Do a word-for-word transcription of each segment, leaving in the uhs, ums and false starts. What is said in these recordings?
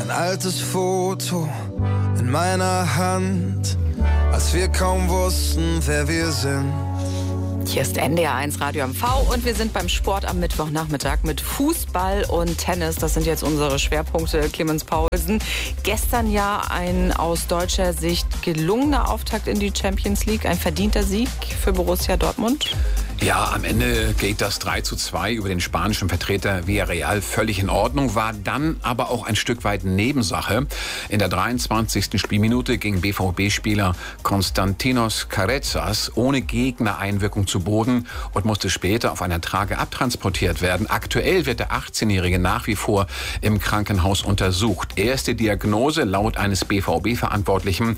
ein altes Foto in meiner Hand, als wir kaum wussten, wer wir sind. Hier ist N D R eins Radio M V und wir sind beim Sport am Mittwochnachmittag mit Fußball und Tennis. Das sind jetzt unsere Schwerpunkte. Clemens Paulsen, gestern ja ein aus deutscher Sicht gelungener Auftakt in die Champions League, ein verdienter Sieg für Borussia Dortmund. Ja, am Ende geht das drei zu zwei über den spanischen Vertreter Villarreal völlig in Ordnung, war dann aber auch ein Stück weit Nebensache. In der dreiundzwanzigsten Spielminute ging B V B-Spieler Konstantinos Carezas ohne Gegnereinwirkung zu Boden und musste später auf einer Trage abtransportiert werden. Aktuell wird der achtzehnjährige nach wie vor im Krankenhaus untersucht. Erste Diagnose laut eines B V B-Verantwortlichen: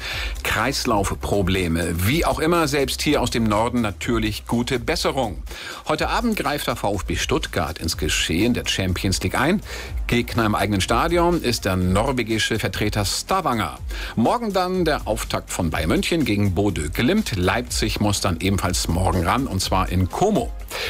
Kreislaufprobleme. Wie auch immer, selbst hier aus dem Norden natürlich gute Besserung. Heute Abend greift der VfB Stuttgart ins Geschehen der Champions League ein. Gegner im eigenen Stadion ist der norwegische Vertreter Stavanger. Morgen dann der Auftakt von Bayern München gegen Bodø Glimt. Leipzig muss dann ebenfalls morgen ran, und zwar in Como.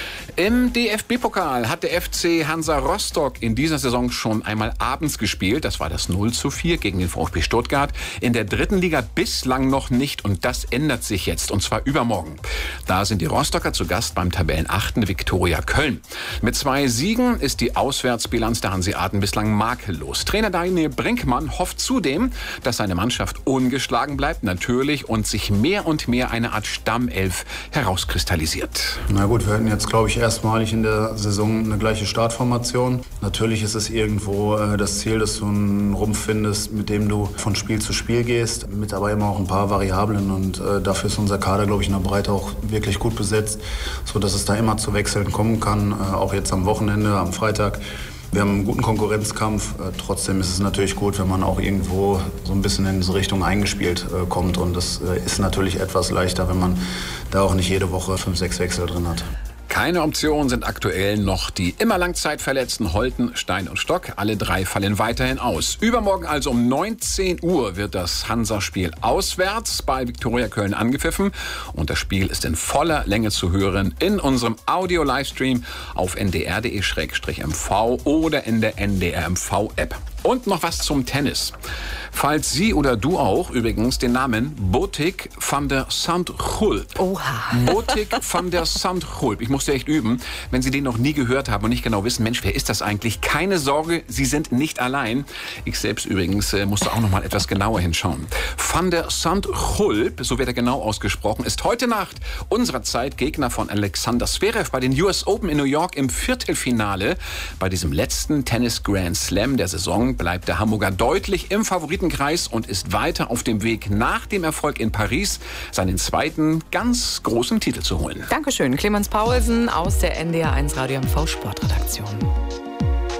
Im D F B-Pokal hat der F C Hansa Rostock in dieser Saison schon einmal abends gespielt. Das war das null zu vier gegen den VfB Stuttgart. In der dritten Liga bislang noch nicht, und das ändert sich jetzt, und zwar übermorgen. Da sind die Rostocker zu Gast beim Tabellenachten Viktoria Köln. Mit zwei Siegen ist die Auswärtsbilanz der Hanseaten bislang makellos. Trainer Daniel Brinkmann hofft zudem, dass seine Mannschaft ungeschlagen bleibt, natürlich, und sich mehr und mehr eine Art Stammelf herauskristallisiert. Na gut, wir hatten jetzt, glaube ich, erstmalig in der Saison eine gleiche Startformation. Natürlich ist es irgendwo äh, das Ziel, dass du einen Rumpf findest, mit dem du von Spiel zu Spiel gehst, mit aber immer auch ein paar Variablen, und äh, dafür ist unser Kader, glaube ich, in der Breite auch wirklich gut besetzt, sodass es da immer zu Wechseln kommen kann, äh, auch jetzt am Wochenende, am Freitag. Wir haben einen guten Konkurrenzkampf. Äh, trotzdem ist es natürlich gut, wenn man auch irgendwo so ein bisschen in diese Richtung eingespielt äh, kommt, und das äh, ist natürlich etwas leichter, wenn man da auch nicht jede Woche fünf, sechs Wechsel drin hat. Keine Option sind aktuell noch die immer Langzeitverletzten Holten, Stein und Stock. Alle drei fallen weiterhin aus. Übermorgen also um neunzehn Uhr wird das Hansa-Spiel auswärts bei Viktoria Köln angepfiffen. Und das Spiel ist in voller Länge zu hören in unserem Audio-Livestream auf n d r punkt d e slash m v oder in der N D R M V-App. Und noch was zum Tennis. Falls Sie oder du auch übrigens den Namen Botic van der Zandschulp. Oha. Botic van der Zandschulp. Ich musste echt üben. Wenn Sie den noch nie gehört haben und nicht genau wissen, Mensch, wer ist das eigentlich? Keine Sorge, Sie sind nicht allein. Ich selbst übrigens äh, musste auch noch mal etwas genauer hinschauen. Van der Zandschulp, so wird er genau ausgesprochen, ist heute Nacht unserer Zeit Gegner von Alexander Zverev bei den U S Open in New York im Viertelfinale. Bei diesem letzten Tennis Grand Slam der Saison bleibt der Hamburger deutlich im Favoritenkreis und ist weiter auf dem Weg, nach dem Erfolg in Paris seinen zweiten ganz großen Titel zu holen. Dankeschön, Clemens Paulsen aus der N D R eins Radio M V Sportredaktion.